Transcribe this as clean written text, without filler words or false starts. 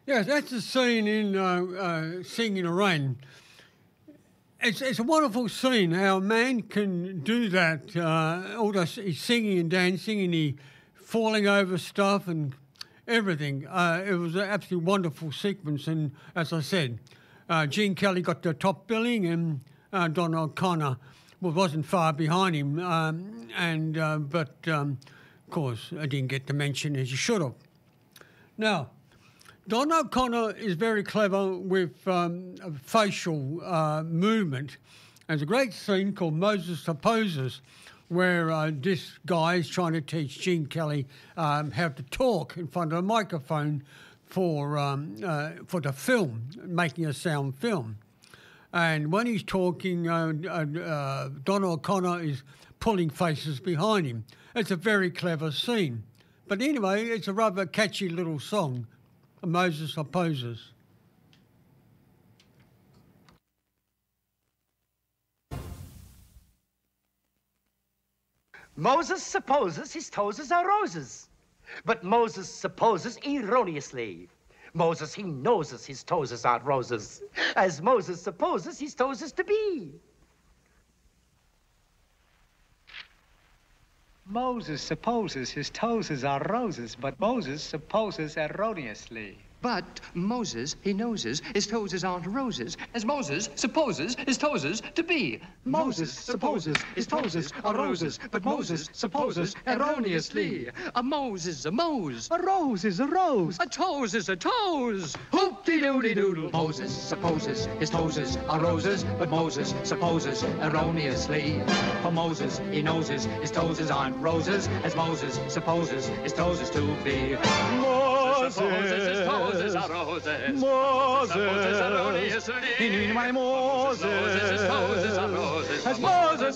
Yes, that's the scene in Singing in the Rain. It's a wonderful scene how a man can do that. He's singing and dancing and he falling over stuff and everything. It was an absolutely wonderful sequence. And as I said, Gene Kelly got the top billing and Don O'Connor wasn't far behind him. But of course, I didn't get the mention as he should have. Now, Don O'Connor is very clever with facial movement. There's a great scene called Moses Supposes where this guy is trying to teach Gene Kelly how to talk in front of a microphone for the film, making a sound film. And when he's talking, Don O'Connor is pulling faces behind him. It's a very clever scene. But anyway, it's a rather catchy little song. Moses Supposes. Moses supposes his toes are roses, but Moses supposes erroneously. Moses, he knows his toes aren't roses, as Moses supposes his toes to be. Moses supposes his toes are roses, but Moses supposes erroneously. But Moses, he knows his toes aren't roses, as Moses supposes his toes to be. Moses supposes his toes are roses, but Moses supposes erroneously. A Mose is a Mose. A rose is a rose. A toes is a toes. Hoop-de-doodle-doodle. Moses supposes his toes are roses, but Moses supposes erroneously. For Moses, he knows his toes aren't roses, as Moses supposes his toes to be. Supposes his toes are roses. Moses, in my Moses, his toes are roses. as Moses